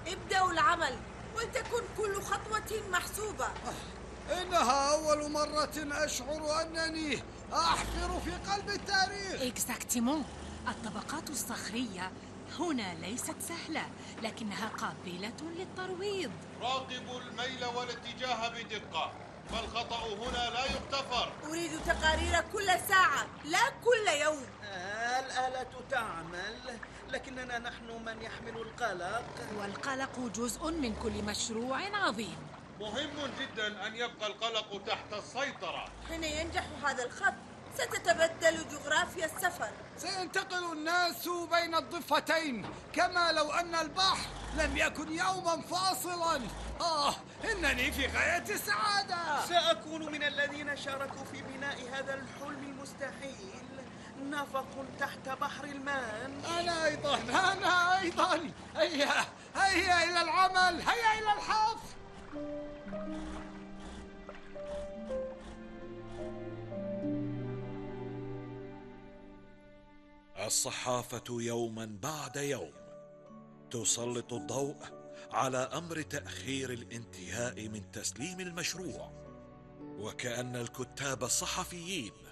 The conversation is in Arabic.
ابدأوا العمل ولتكن كل خطوة محسوبة. إنها أول مرة أشعر أنني أحفر في قلب التاريخ. إكزاكتيمون. الطبقات الصخرية هنا ليست سهلة، لكنها قابلة للترويض. راقبوا الميل والاتجاه بدقة، فالخطأ هنا لا يغتفر. أريد تقارير كل ساعة لا كل يوم. الآلة تعمل، لكننا نحن من يحمل القلق. والقلق جزء من كل مشروع عظيم. مهم جدا أن يبقى القلق تحت السيطرة. حين ينجح هذا الخط ستتبدل جغرافيا السفر. سينتقل الناس بين الضفتين كما لو أن البحر لم يكن يوما فاصلا. إنني في غاية السعادة. سأكون من الذين شاركوا في بناء هذا الحلم المستحيل، نفق تحت بحر المان. أنا أيضا. هيا إلى العمل، هيا إلى الحفر. الصحافة يوما بعد يوم تسلط الضوء على أمر تأخير الانتهاء من تسليم المشروع، وكأن الكتاب الصحفيين